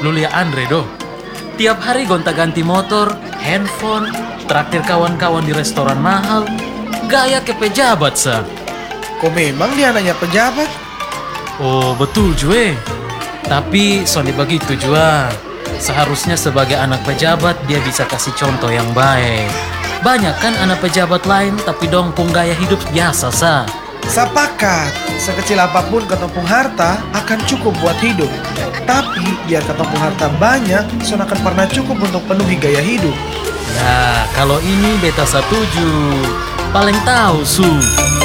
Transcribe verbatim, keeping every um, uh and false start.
Lu lihat Andre doh. Tiap hari gonta-ganti motor, handphone, traktir kawan-kawan di restoran mahal. Gaya ke pejabat sa. Kok memang dia anaknya pejabat? Oh betul Jue. Tapi soalnya begitu jua. Seharusnya sebagai anak pejabat dia bisa kasih contoh yang baik. Banyak kan anak pejabat lain tapi dong pung gaya hidup biasa sa. Sepakat, sekecil apapun ketopung harta akan cukup buat hidup. Tapi biar ketopung harta banyak, son akan pernah cukup untuk penuhi gaya hidup. Nah kalau ini beta setuju. Paling tahu su.